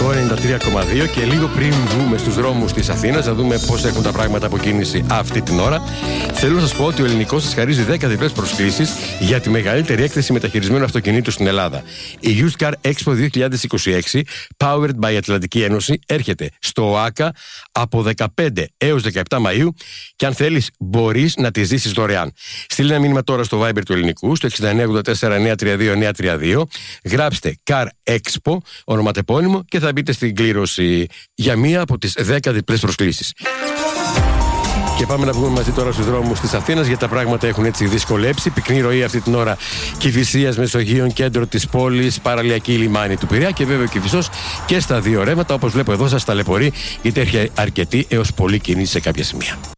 Ελληνικό 93,2 και λίγο πριν βγούμε στους δρόμους της Αθήνας να δούμε πώς έχουν τα πράγματα από κίνηση αυτή την ώρα. Θέλω να σας πω ότι ο Ελληνικός σας χαρίζει 10 διπλές προσκλήσεις για τη μεγαλύτερη έκθεση μεταχειρισμένου αυτοκινήτου στην Ελλάδα. Η Used Car Expo 2026, powered by Ατλαντική Ένωση, έρχεται στο ΟΑΚΑ από 15 έως 17 Μαΐου και αν θέλεις μπορείς να τη ζήσεις δωρεάν. Στείλει ένα μήνυμα τώρα στο Viber του Ελληνικού, στο 6984-932-932, γράψτε Car Expo, ονοματεπώνυμο και θα μπείτε στην κλήρωση για μία από τις 10 διπλές προσκλήσεις. Και πάμε να βγούμε μαζί τώρα στους δρόμους της Αθήνας, γιατί τα πράγματα έχουν έτσι δυσκολέψει. Πυκνή ροή αυτή την ώρα Κηφισίας, Μεσογείων, κέντρο της πόλης, παραλιακή λιμάνι του Πειραιά και βέβαια ο Κηφισός και στα δύο ρεύματα. Όπως βλέπω εδώ σας ταλαιπωρεί, γιατί έχει αρκετή έως πολύ κίνηση σε κάποια σημεία.